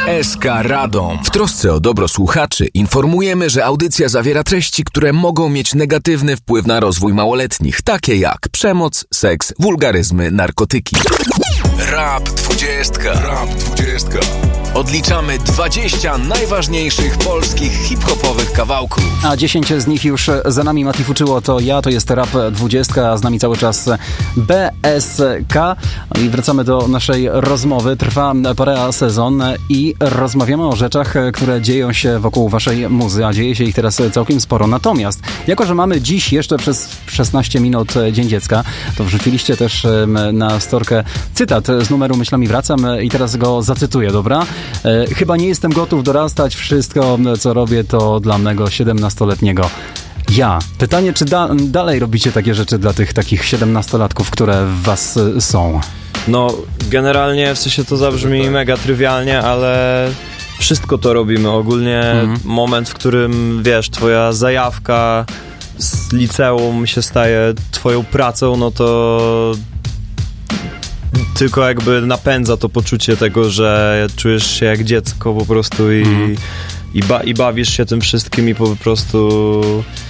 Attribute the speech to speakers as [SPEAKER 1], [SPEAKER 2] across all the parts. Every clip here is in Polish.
[SPEAKER 1] SK Radom. W trosce o dobro słuchaczy informujemy, że audycja zawiera treści, które mogą mieć negatywny wpływ na rozwój małoletnich, takie jak przemoc, seks, wulgaryzmy, narkotyki. Rap 20. Rap 20. Odliczamy 20 najważniejszych polskich hip-hopowych kawałków.
[SPEAKER 2] A 10 z nich już za nami. Mati Fuczyło to ja, to jest Rap 20, a z nami cały czas BSK. I wracamy do naszej rozmowy. Trwa Parea sezon i rozmawiamy o rzeczach, które dzieją się wokół waszej muzy, a dzieje się ich teraz całkiem sporo. Natomiast, jako że mamy dziś jeszcze przez 16 minut Dzień Dziecka, to wrzuciliście też na storkę cytat z numeru Myślami wracam i teraz go zacytuję, dobra? Chyba nie jestem gotów dorastać, wszystko co robię to dla mego 17-letniego ja. Pytanie, czy dalej robicie takie rzeczy dla tych takich 17-latków, które w was są?
[SPEAKER 3] No, generalnie w sensie to zabrzmi mega trywialnie, ale wszystko to robimy. Ogólnie moment, w którym, wiesz, twoja zajawka z liceum się staje twoją pracą, no to tylko jakby napędza to poczucie tego, że czujesz się jak dziecko po prostu i bawisz się tym wszystkim i po prostu...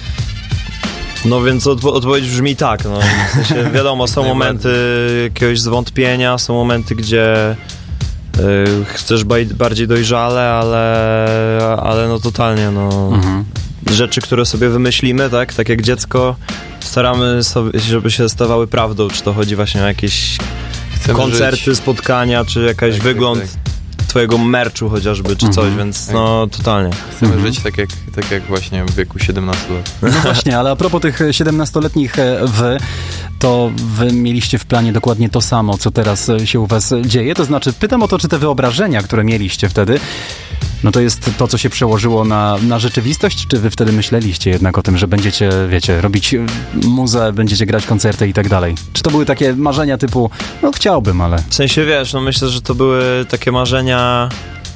[SPEAKER 3] No więc odpowiedź brzmi tak, no. W sensie, wiadomo, są momenty jakiegoś zwątpienia, są momenty, gdzie chcesz bardziej dojrzale, ale no totalnie, no. Rzeczy, które sobie wymyślimy, tak jak dziecko, staramy sobie, żeby się stawały prawdą, czy to chodzi właśnie o jakieś koncerty, spotkania, czy jakaś wygląd twojego merchu chociażby, czy coś, więc no totalnie.
[SPEAKER 4] Chcemy żyć tak jak właśnie w wieku 17 lat.
[SPEAKER 2] No właśnie, ale a propos tych 17-letnich to wy mieliście w planie dokładnie to samo, co teraz się u was dzieje? To znaczy, pytam o to, czy te wyobrażenia, które mieliście wtedy, no to jest to, co się przełożyło na rzeczywistość, czy wy wtedy myśleliście jednak o tym, że będziecie, wiecie, robić muzę, będziecie grać koncerty i tak dalej? Czy to były takie marzenia typu, no chciałbym, ale... W
[SPEAKER 3] sensie, wiesz, no myślę, że to były takie marzenia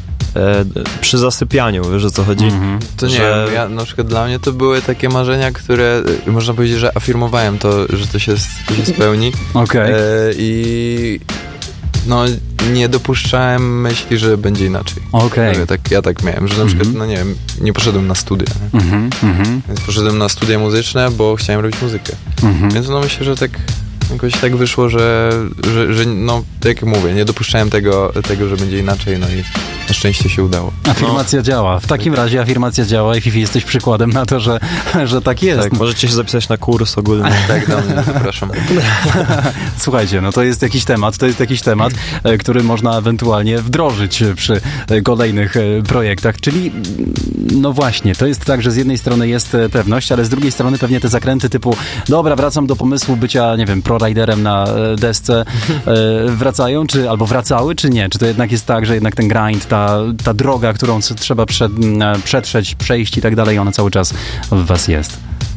[SPEAKER 3] przy zasypianiu, wiesz o co chodzi?
[SPEAKER 4] To nie wiem, ja, na przykład dla mnie to były takie marzenia, które można powiedzieć, że afirmowałem to, że to się spełni.
[SPEAKER 2] Okej.
[SPEAKER 4] I no nie dopuszczałem myśli, że będzie inaczej.
[SPEAKER 2] Okej.
[SPEAKER 4] Ja tak miałem, że na przykład, no nie wiem, nie poszedłem na studia. Więc poszedłem na studia muzyczne, bo chciałem robić muzykę. Więc no myślę, że tak jakoś tak wyszło, że no, tak jak mówię, nie dopuszczałem tego, że będzie inaczej, no i na szczęście się udało.
[SPEAKER 2] Afirmacja działa. W takim razie afirmacja działa i Fifi, jesteś przykładem na to, że tak jest.
[SPEAKER 3] Tak, możecie się zapisać na kurs ogólny.
[SPEAKER 4] Tak, do mnie, zapraszam.
[SPEAKER 2] Słuchajcie, no to jest jakiś temat, który można ewentualnie wdrożyć przy kolejnych projektach, czyli no właśnie, to jest tak, że z jednej strony jest pewność, ale z drugiej strony pewnie te zakręty typu, dobra, wracam do pomysłu bycia, nie wiem, proriderem na desce, wracają, albo wracały, czy nie? Czy to jednak jest tak, że jednak ten grind, ta droga, którą trzeba przetrzeć, przejść i tak dalej, ona cały czas w was jest?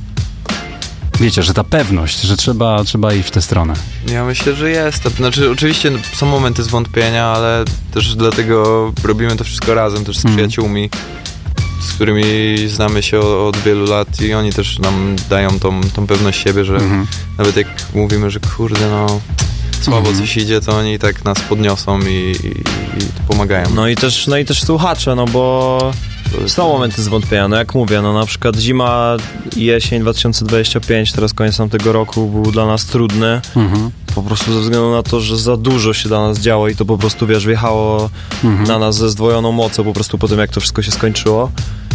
[SPEAKER 2] Wiecie, że ta pewność, że trzeba iść w tę stronę.
[SPEAKER 4] Ja myślę, że jest. To znaczy, oczywiście są momenty zwątpienia, ale też dlatego robimy to wszystko razem, też z przyjaciółmi, z którymi znamy się od wielu lat i oni też nam dają tą pewność siebie, że nawet jak mówimy, że kurde, no słabo coś idzie, to oni tak nas podniosą i pomagają.
[SPEAKER 3] No i też słuchacze, no bo są momenty zwątpienia, no jak mówię, no na przykład zima i jesień 2025, teraz koniec tamtego roku był dla nas trudny, po prostu ze względu na to, że za dużo się dla nas działo i to po prostu, wiesz, wjechało na nas ze zdwojoną mocą po prostu po tym, jak to wszystko się skończyło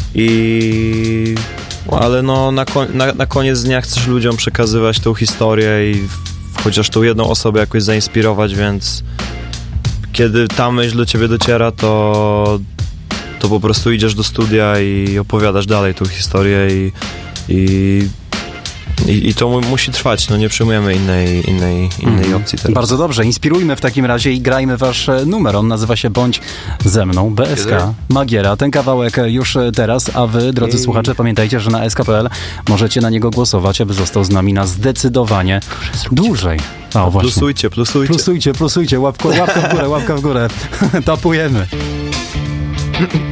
[SPEAKER 3] ale no na koniec dnia chcesz ludziom przekazywać tą historię i chociaż tą jedną osobę jakoś zainspirować, więc kiedy ta myśl do ciebie dociera, to po prostu idziesz do studia i opowiadasz dalej tą historię i to musi trwać, no nie przyjmujemy innej opcji teraz.
[SPEAKER 2] Bardzo dobrze, inspirujmy w takim razie i grajmy wasz numer, on nazywa się Bądź ze mną, BSK, Magiera, ten kawałek już teraz, a wy, drodzy słuchacze, pamiętajcie, że na sk.pl możecie na niego głosować, aby został z nami na zdecydowanie dłużej. O, właśnie.
[SPEAKER 3] Plusujcie.
[SPEAKER 2] Łapka w górę, tapujemy.